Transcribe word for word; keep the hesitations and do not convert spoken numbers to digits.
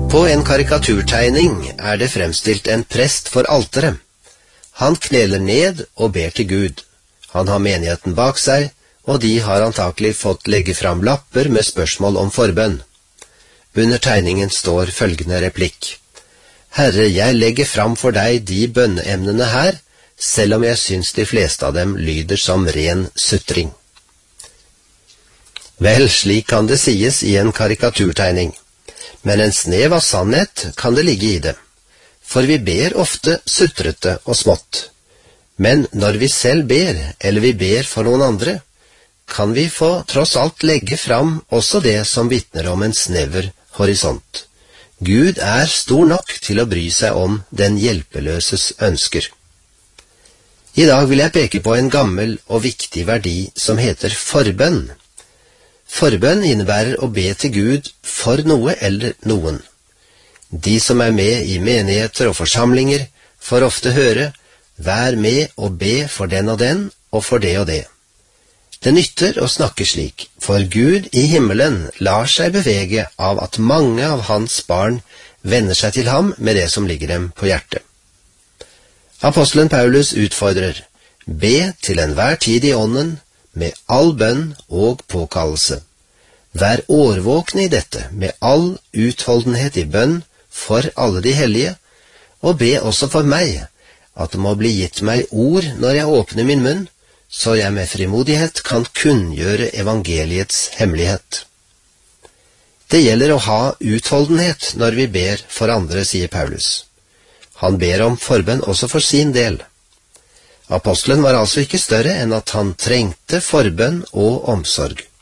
På en karikaturtegning er det fremstilt en prest for alteret. Han kneler ned og ber til Gud. Han har menigheten bak seg, og de har antakelig fått legge fram lapper med spørsmål om forbønn. Under tegningen står følgende replikk: Herre, jeg legger fram for deg de bønneemnene her, selv om jeg syns de fleste av dem lyder som ren sutring. Vel, slik kan det sies i en karikaturtegning, men en snev av sannhet kan det ligge i det, for vi ber ofte sutrete og smått. Men når vi selv ber, eller vi ber for noen andre, kan vi få tross alt legge fram også det som vitner om en snever horisont. Gud er stor nok til å bry seg om den hjelpeløses ønsker. I dag vil jeg peke på en gammel og viktig verdi som heter forbønn. Forbønn innebærer å be til Gud for noe eller noen. De som er med i menigheter og forsamlinger, får ofte høre: vær med og be for den og den, og for det og det. Det nytter å snakke slik, for Gud i himmelen lar seg bevege av at mange av hans barn vender seg til ham med det som ligger dem på hjertet. Apostelen Paulus utfordrer: be til enhver tid i ånden, med all bønn og påkallelse. Vær årvåkne i dette, med all utholdenhet i bønn for alle de hellige, og be også for meg, at det må bli gitt meg ord når jeg åpner min munn, så jeg med frimodighet kan kunngjøre evangeliets hemmelighet. Det gjelder å ha utholdenhet når vi ber for andre, sier Paulus. Han ber om forbønn også for sin del. Apostelen var altså ikke større enn at han trengte forbønn og omsorg.